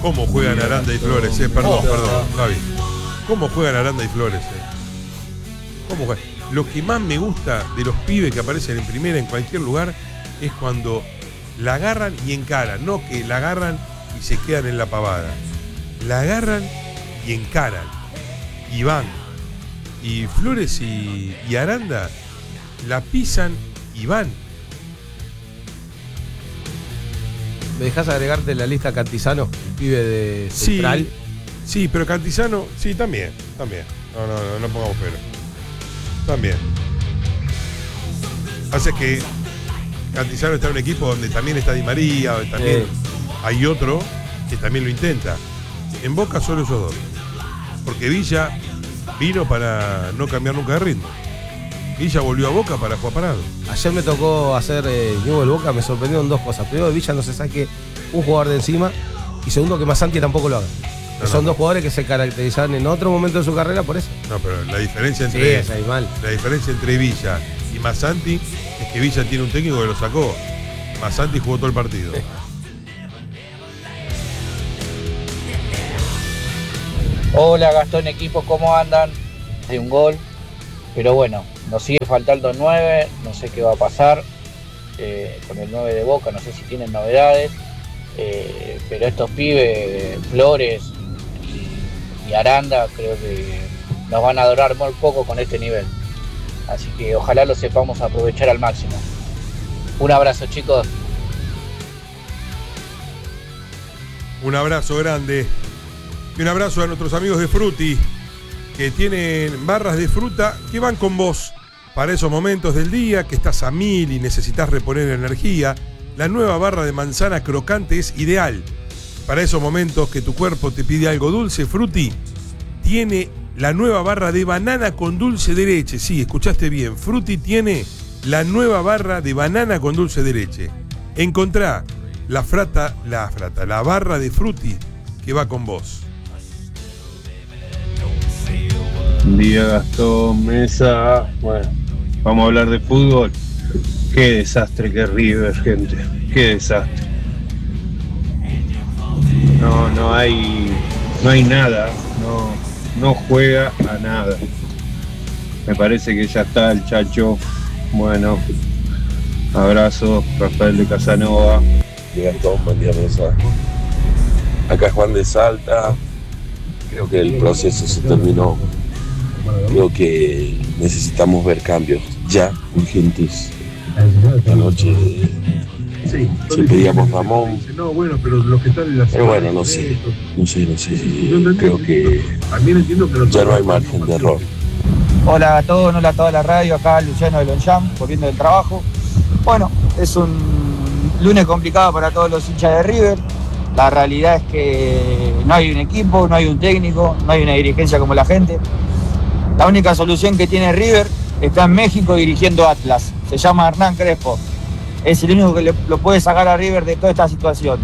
¿Cómo juegan Aranda y Flores? Perdón, Javi. ¿Cómo juegan Aranda y Flores? ¿Cómo juegan? Lo que más me gusta de los pibes que aparecen en primera en cualquier lugar es cuando la agarran y encaran, no que la agarran y se quedan en la pavada. La agarran y encaran y van. Y Flores y Aranda la pisan y van. ¿Me dejás agregarte en la lista Cantizano, el pibe de Central? Sí, pero Cantizano, sí, también. No pongamos pero. También. Pasa que Cantizano está en un equipo donde también está Di María, donde también hay otro que también lo intenta. En Boca solo esos dos. Porque Villa vino para no cambiar nunca de ritmo. Villa volvió a Boca para jugar parado. Ayer me tocó hacer Newell Boca, me sorprendieron dos cosas. Primero, Villa no se saque un jugador de encima. Y segundo, que Masanti tampoco lo haga. Son dos jugadores que se caracterizaron en otro momento de su carrera por eso. No, pero la diferencia entre la diferencia entre Villa y Masanti es que Villa tiene un técnico que lo sacó. Masanti jugó todo el partido. Hola Gastón, equipo, ¿cómo andan? Hay un gol, pero bueno, nos sigue faltando 9, no sé qué va a pasar con el 9 de Boca, no sé si tienen novedades, pero estos pibes, Flores y Aranda, creo que nos van a durar muy poco con este nivel, así que ojalá lo sepamos aprovechar al máximo. Un abrazo, chicos. Un abrazo grande. Y un abrazo a nuestros amigos de Fruti, que tienen barras de fruta que van con vos para esos momentos del día que estás a 1000 y necesitas reponer energía. La nueva barra de manzana crocante es ideal para esos momentos que tu cuerpo te pide algo dulce. Fruti tiene la nueva barra de banana con dulce de leche. Sí, escuchaste bien. Fruti tiene la nueva barra de banana con dulce de leche. Encontrá la barra de Fruti que va con vos. Buen día, Gastón, Mesa. Bueno, vamos a hablar de fútbol. Qué desastre que River, gente. Qué desastre. No hay nada. No juega a nada. Me parece que ya está el Chacho. Bueno, abrazo, Rafael de Casanova. Bien, Gastón, buen día, Mesa. Acá Juan de Salta. Creo que el proceso se terminó. Creo que necesitamos ver cambios ya urgentes. Anoche pedíamos Ramón, pero bueno, no sé. Creo que ya no hay margen de error. Hola a todos, hola a toda la radio, acá Luciano de Lonjam, volviendo del trabajo. Bueno, es un lunes complicado para todos los hinchas de River. La realidad es que no hay un equipo, no hay un técnico, no hay una dirigencia como la gente. La única solución que tiene River está en México dirigiendo Atlas. Se llama Hernán Crespo. Es el único que lo puede sacar a River de toda esta situación.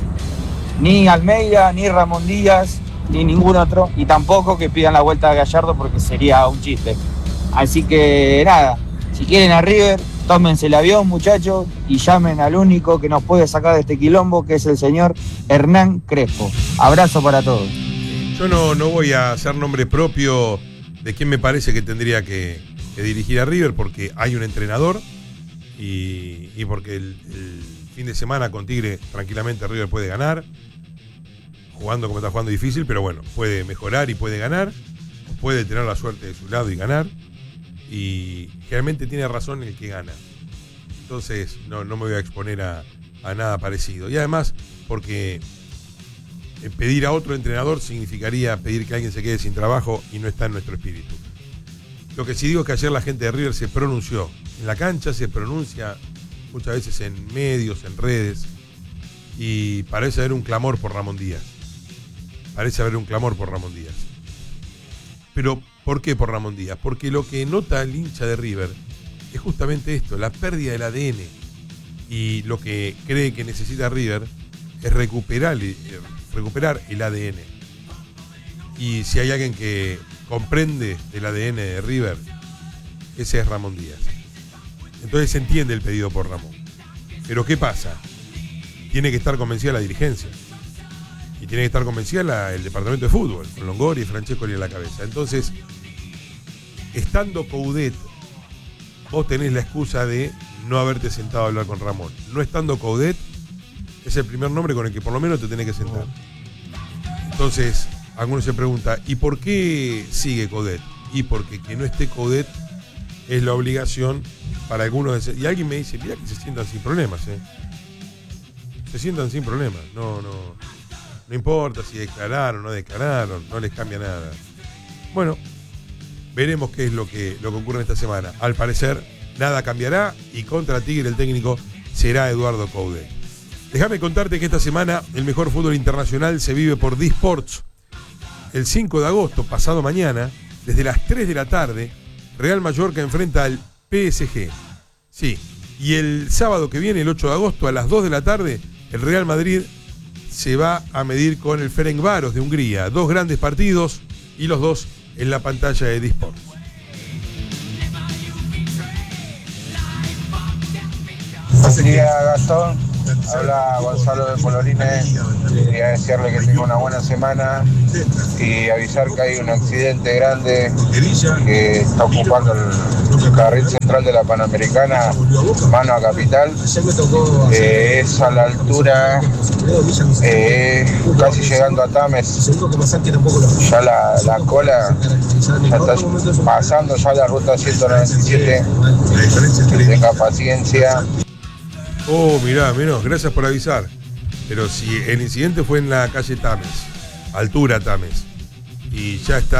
Ni Almeida, ni Ramón Díaz, ni ningún otro. Y tampoco que pidan la vuelta de Gallardo porque sería un chiste. Así que nada, si quieren a River, tómense el avión, muchachos, y llamen al único que nos puede sacar de este quilombo, que es el señor Hernán Crespo. Abrazo para todos. Yo no voy a hacer nombre propio de quién me parece que tendría que dirigir a River, porque hay un entrenador y porque el fin de semana con Tigre tranquilamente River puede ganar, jugando como está jugando difícil, pero bueno, puede mejorar y puede ganar, puede tener la suerte de su lado y ganar, y generalmente tiene razón el que gana. Entonces no me voy a exponer a nada parecido. Y además, porque pedir a otro entrenador significaría pedir que alguien se quede sin trabajo y no está en nuestro espíritu. Lo que sí digo es que ayer la gente de River se pronunció. En la cancha se pronuncia muchas veces en medios, en redes, y parece haber un clamor por Ramón Díaz. Pero, ¿por qué por Ramón Díaz? Porque lo que nota el hincha de River es justamente esto, la pérdida del ADN. Y lo que cree que necesita River es recuperar el ADN. Y si hay alguien que comprende el ADN de River, ese es Ramón Díaz. Entonces se entiende el pedido por Ramón. Pero ¿qué pasa? Tiene que estar convencida la dirigencia. Y tiene que estar convencida el departamento de fútbol, con Longoria y Francescoli en la cabeza. Entonces, estando Coudet, vos tenés la excusa de no haberte sentado a hablar con Ramón. No estando Coudet, es el primer nombre con el que por lo menos te tenés que sentar. Entonces, algunos se preguntan, ¿y por qué sigue Coudet? Y porque que no esté Coudet es la obligación para algunos de... Y alguien me dice, mira que se sientan sin problemas, Se sientan sin problemas. No importa si declararon o no declararon, no les cambia nada. Bueno, veremos qué es lo que ocurre esta semana. Al parecer, nada cambiará y contra Tigre el técnico será Eduardo Coudet. Déjame contarte que esta semana el mejor fútbol internacional se vive por D-Sports. El 5 de agosto, pasado mañana, desde las 3 de la tarde, Real Mallorca enfrenta al PSG. Sí, y el sábado que viene, el 8 de agosto, a las 2 de la tarde, el Real Madrid se va a medir con el Ferencváros de Hungría. 2 grandes partidos y los 2 en la pantalla de D-Sports. Buen día, Gastón. Habla Gonzalo de Polorines. Quería desearle que tenga una buena semana y avisar que hay un accidente grande que está ocupando el carril central de la Panamericana, mano a Capital. Es a la altura, casi llegando a Tames. Ya la cola ya está pasando ya la ruta 197. Que tenga paciencia. Oh, mirá, menos, gracias por avisar. Pero si el incidente fue en la calle Tames, altura Tames, y ya está